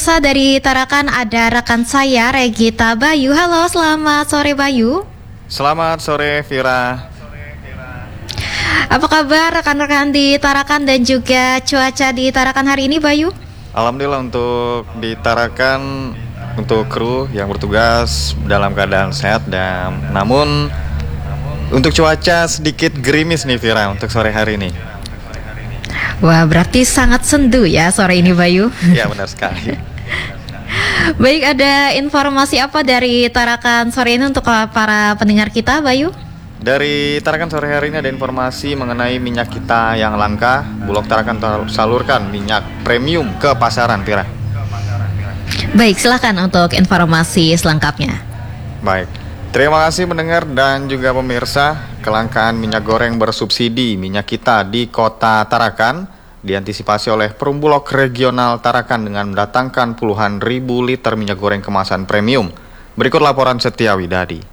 Dari Tarakan ada rekan saya Regita Bayu. Halo, selamat sore Bayu. Selamat sore Vira. Apa kabar rekan-rekan di Tarakan dan juga cuaca di Tarakan hari ini Bayu? Alhamdulillah untuk di Tarakan, untuk kru yang bertugas dalam keadaan sehat, dan namun untuk cuaca sedikit gerimis nih Vira untuk sore hari ini. Wah, berarti sangat sendu ya sore ini Bayu. Ya, benar sekali. Baik, ada informasi apa dari Tarakan sore ini untuk para pendengar kita Bayu? Dari Tarakan sore hari ini ada informasi mengenai minyak kita yang langka. Bulog Tarakan salurkan minyak premium ke pasaran, Vira. Baik, silakan untuk informasi selengkapnya. Baik, terima kasih pendengar dan juga pemirsa. Kelangkaan minyak goreng bersubsidi minyak kita di kota Tarakan diantisipasi oleh Perumbulok Regional Tarakan dengan mendatangkan puluhan ribu liter minyak goreng kemasan premium. Berikut laporan Setia Widadi.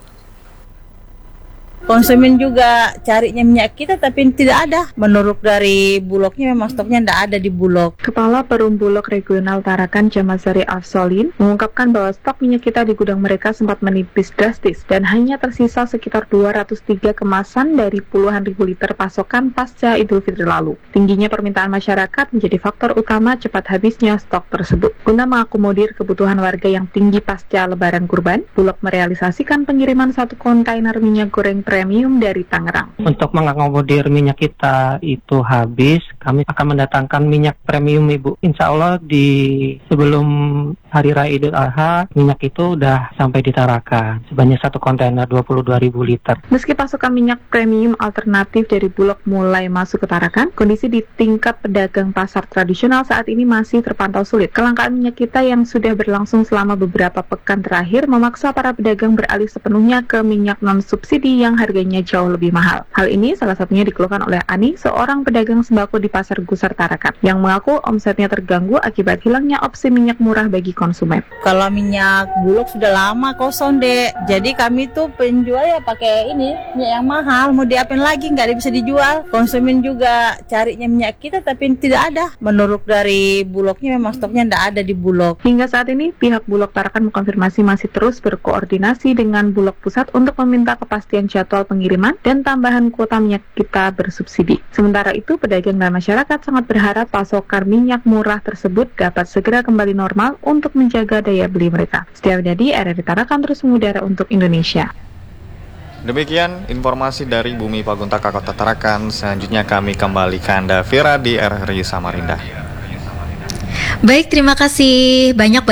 Konsumen juga carinya minyak kita tapi tidak ada. Menurut dari Bulognya memang stoknya tidak ada di Bulog. Kepala Perumbulok Regional Tarakan Jamasari Afsolin mengungkapkan bahwa stok minyak kita di gudang mereka sempat menipis drastis dan hanya tersisa sekitar 203 kemasan dari puluhan ribu liter pasokan pasca Idul Fitri lalu. Tingginya permintaan masyarakat menjadi faktor utama cepat habisnya stok tersebut. Guna mengakomodir kebutuhan warga yang tinggi pasca Lebaran Kurban, Bulog merealisasikan pengiriman 1 kontainer minyak goreng premium dari Tangerang. Untuk mengakomodir minyak kita itu habis, kami akan mendatangkan minyak premium, Ibu. Insya Allah di sebelum Hari Raya Idul Adha, minyak itu udah sampai di Tarakan. Sebanyak 1 kontainer 22.000 liter. Meski pasokan minyak premium alternatif dari Bulog mulai masuk ke Tarakan, kondisi di tingkat pedagang pasar tradisional saat ini masih terpantau sulit. Kelangkaan minyak kita yang sudah berlangsung selama beberapa pekan terakhir memaksa para pedagang beralih sepenuhnya ke minyak non-subsidi yang harganya jauh lebih mahal. Hal ini salah satunya dikeluhkan oleh Ani, seorang pedagang sembako di Pasar Gusar Tarakan, yang mengaku omsetnya terganggu akibat hilangnya opsi minyak murah bagi konsumen. Kalau minyak Bulog sudah lama kosong dek. Jadi kami tuh penjual ya pakai ini minyak yang mahal. Mau diapain lagi, nggak bisa dijual. Konsumen juga carinya minyak kita tapi tidak ada. Menurut dari Bulognya memang stoknya tidak ada di Bulog. Hingga saat ini pihak Bulog Tarakan mengkonfirmasi masih terus berkoordinasi dengan Bulog Pusat untuk meminta kepastian jadwal pengiriman dan tambahan kuota minyak kita bersubsidi. Sementara itu, pedagang dan masyarakat sangat berharap pasokan minyak murah tersebut dapat segera kembali normal untuk menjaga daya beli mereka. Setia Widadi, RRI Tarakan terus mengudara untuk Indonesia. Demikian informasi dari Bumi Paguntaka Kota Tarakan. Selanjutnya kami kembali ke Anda, Vira, di RRI Samarinda. Baik, terima kasih banyak